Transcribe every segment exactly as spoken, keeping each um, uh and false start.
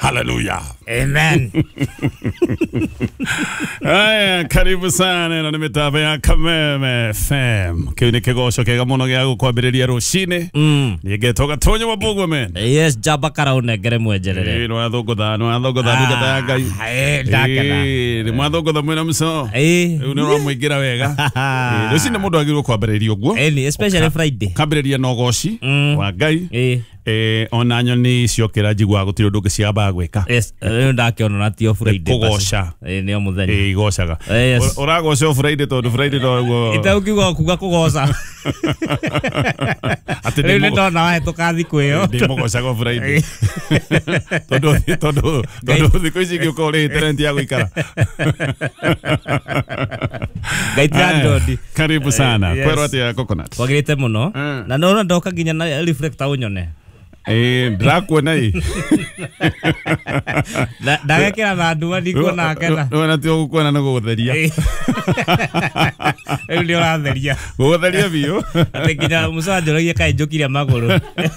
Hallelujah. Amen. Aya, karibu sana na nimetaba ya Kameme F M. Kiuni kigosho kega muno gya gukwambiriria rucini. Mm. Nigetoka Tonyo Wabugwa men. Yes, jaba karaune gere mwejerere. Eh, no athogotha, no athogotha nduga ta Ngai. Eh, ndakena. Eh, ni mwathogotha mwina mso. Eh. Uno ro muigira wega. Eh, rucini mundu agirwo kwambiriria uguo. Eh, especially Friday. Kwambiriria no goci wa Ngai. Eh. Eh, ona nyoni ciokera jigwa gutiro nduge ciamba gwika. Yes, ndakiona na tio Friday. Kugoca. Eh, ni omuthenya. Eh, igocaga. Yes. Uragoca Friday to Friday to. Ita ukigo kuga kugoca. Ati ni ndona wa tukathi kwio. Ndi mugocaga Friday. Todo todo todo thiko ici giukore talent ya guikara. Gaitandodi. Karibu sana. Kwero ati ya coconut. Kwagirite muno. Na no ndoka ginya na reflector unyone. Eh, ndakuona hii. Ndagekera na nduma ndiko na kena. Ona tio gukuona na gutheria. Eyo ndio ratheria. Gutheria biyo. Ate ginya musanjorogie kai njokiria maguru.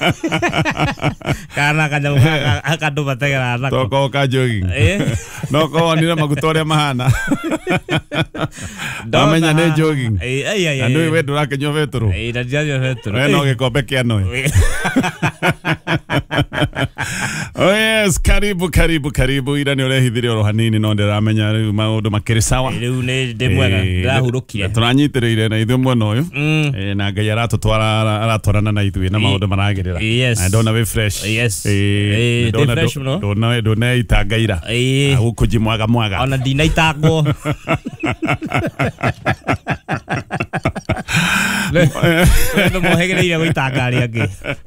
Kana kanya akando bategera nako. Toko ka jogging. Eh. No ko nira magutoria mahana. Amenya ne jogging. Eh ai ai. Andu we ndurake nyo veturu. Eh ndajajo veturu. We no gikombe kia no. Oh yes, karibu karibu karibu ira ni urehithire oro hanini no ndiramenya riu maundu makiri sawa. Riu ni ndimwega ndahurukire. Turanyitiriire na ithu mwana uyu. Eh na Ngai aratutwara aratwarana na ithu na maundu maragirira. I don't know fresh. Yes. Eh don't fresh no. Don't know don't know itangaira. Eh ukujimwaga mwaga. Ona dina itagwo. Ndo mohegereire gwitangari angi.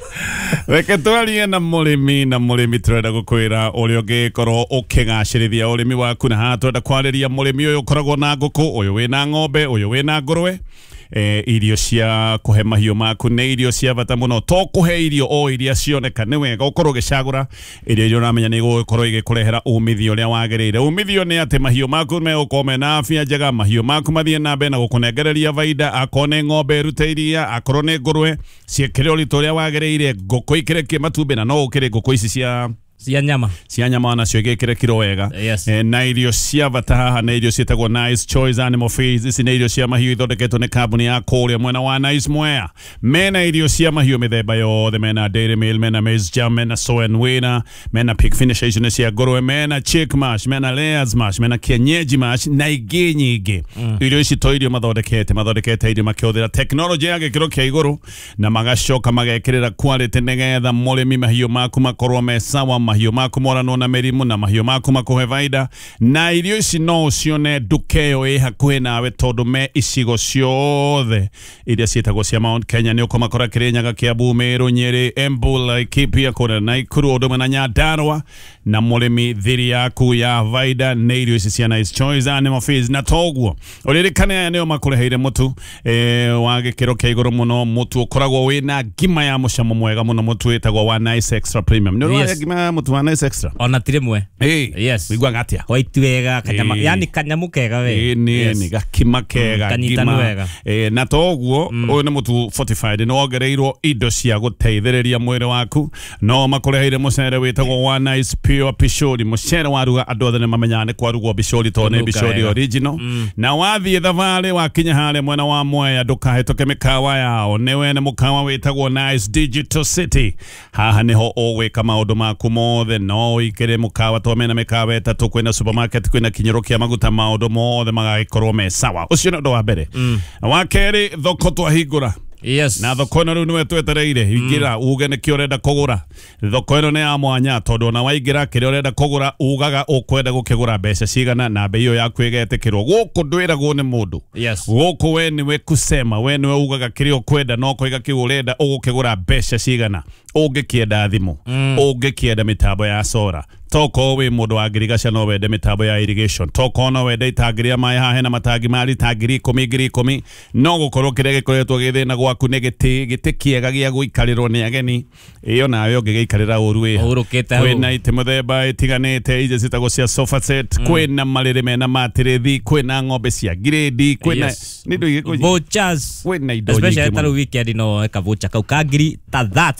Reke twarie na murimi na murimi turenda gukwira uri ungikorwo ukigacirithia urimi waku na ha turenda kwariria murimi uyu ukoragwo na nguku uyu wina ng'ombe uyu wina ngurwe eh, irio cia kuhe mahiu maku ne irio cia bata muno to kuhe irio o iria cioneka ni wega ukorwo gicagura irio irio uramenya ni gukorwo igikurehera umithio uria wagirire. Umithio ni ati mahiu maku me ukome na afya njega, mahiu maku mathie na mbere na gukunengereria faida, akone ng'ombe rute iria, akorwo ni ngurwe ciekire uritu uria wagirire, nguku ikirekie matumbi na no ukire nguku ici cia cia nyama cia nyama na cio igikire kiro wega. Yes. E, na irio cia bata haha na irio cietagwo Nice Choice Animal Feeds. Ici nĩ irio cia mahiũ ithondeketwo nĩ kambuni ya kũrĩa mwena wa Nice Mwea. Mena irio cia mahiũ mĩthemba yothe, mena Dairy Meal, mena Maize Jam, mena Soy and Winner, mena Pig Finish icio nĩ cia ngũrwe, mena Chick Mash, mena Layers Mash, mena Kienyeji Mash na ingĩ nyingĩ. Mm. Irio ici to irio mathondekete mathondekete irio makĩhũthĩra teknolojĩ ya gĩkĩro kĩa igũrũ na magacoka magekĩrĩra quality nĩgetha mũrĩmi mahiũ maku makorwo me sawa, mahiũ maku mora na merimu na mahiũ maku makuhe faida. Na irio ici no cione nduka ĩyo ĩ hakuhĩ nawe tondu me icigo ciothe iria cietagwo cia Mount Kenya. Nĩ ũkomakora Kirinyaga, Kiambu, Meru, Nyeri, Embu, Laikipia, kũrĩa Naikuru, ũndũ ũmwe na Nyandarua. Na mũrĩmi thiri yaku ya faida nĩ irio ici cia Nice Choice Animal Feeds. Na toguo ũririkane aya nĩo makũreheire mũtu eh, wa gĩkĩro kĩa igũrũ mũno, mũtu ũkoragwo wĩna ngima ya mũcamo mwega mũno, mũtu wĩtagwo wa Nice Extra Premium. Nĩ ũrĩa ngima ya mũtu wa Nice Extra ona tire mwe. Eh, yes. Wigwa gatia white wega kanyama, yani kanyamu kega we. Eh, ni ni gakima kega ngima. Eh, na toguo uyu ni mutu fortified no ongereirwo indo cia guteithĩrĩria mwĩrĩ waku. No makureheire mucere witagwo wa Nice Pure Pishori. Mucere waruga andu othe ni mamenyaga ni kwarugwo Pishori to ni Pishori original. Na wathie thabarĩ wakinya harĩa mwena wa Mwea ndũkahĩtũke mĩkawa yao, nĩ wene mũkawa witagwo Nice Digital City. Haha niho ũgwĩka maũndũ maku mothe. No ikire mukawa to mena mikawa etatu, kwina supermarket, kwina kinyoro kia maguta, maundu mothe magaikorwo me sawa. Ucio nĩ ũndũ wa mbere. Wa kerĩ, thoko twahingũra. Yes. Na thoko ĩno rĩu nĩwe twetereire ingira uge nĩkĩo ũrenda kũgũra. Thoko ĩno nĩ ya mwanya tondu ona waingira kĩrĩa ũrenda kũgũra ugaga ũkwenda gũkĩgũra mbeca cigana na bei ĩyo yaku ĩgetĩkĩrwo. Gũkũ ndwĩragwo nĩ mũndũ. Yes. Gũkũ we nĩwe kusema, we nĩwe ugaga kĩrĩa ũkwenda no koiga kĩu ũrenda ũgũkĩgũra mbeca cigana. Ũngĩkĩenda thimũ, ũngĩkĩenda mĩtambo ya solar, toko we mundu wa ngirigaca no wende mitambo ya irrigation, toko no wende itangiria mai hahe na matangi mari tangiri ikumi ngiri ikumi. No gukorwo kiria gikoretwo githina gwaku ni giti giti kiega gia guikarirwo ni ageni, iyo nawe ungigiikarira uru wi urukite kwina ite muthemba itiganite ije citagwo cia sofa set, kwina mariri mena matirithi, kwina ng'ombe cia grade, kwina ni ndo igiko vouchers, kwina indo especially taru weekend no eka voucher kau ka ngiri ta thate.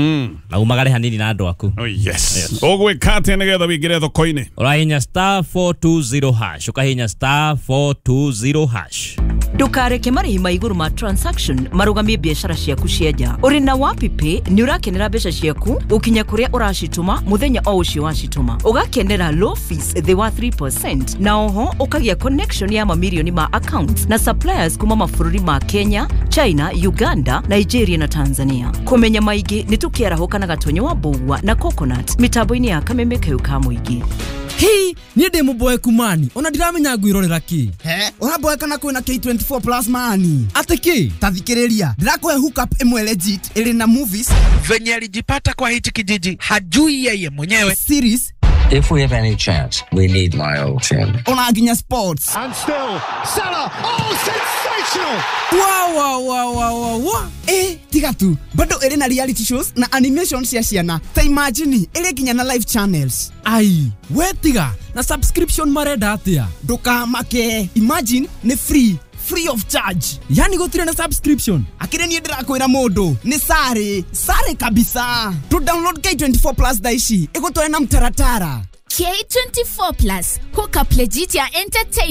Mm. Na umagare hanini na andu aku. Oh yes. yes. Ogwe kate nigetha wingire thoko-ini. Urahinya star four two zero hash. Ukahinya star four two zero hash. Ndukareke marihi ma iguru ma transaction marugamie biashara ciaku cienja. Uri na Wapipe ni urakenera mbeca ciaku ukinya kuria uracituma muthenya o ucio wacituma. Ugakenera low fees they were three percent. Na oho ukagia connection ya mamilioni ma accounts na suppliers kuma mabũrũri ma Kenya, China, Uganda, Nigeria na Tanzania. Kumenya maigi ni tukiarahuka na gatonyo wa Mbugua na Coconut mitambo-ini ya Kameme kayo ka muigi. Hii ni demo boy kumani. Ona ndiramenya ngwirorera ki. He, ona boy kana kwina K twenty-four plus mani. Ate ki? Tathikiriria. Ndirakoe hook-up imwe legit ili na movies. Venye alijipata kwa hichi kijiji hajui yeye mwenyewe. Series. If we have any chance, we need my old team. Ona aginya sports. And still, Salah. Oh, sensational! Wow, wow, wow, wow, wow, wow. Eh, tiga tu. Bado ere na reality shows na animations ya ciana. Ta imagine ere ginya na live channels. Ai, we tiga. Na subscription marenda atia. Doka make. Imagine ni free. Free of charge. Yani gotire na subscription. Akire ni ndirakwira mundu ni sare sare kabisa. To download K twenty-four plus daishi igutware na mtaratara. K twenty-four plus hook up legit ya entertainment.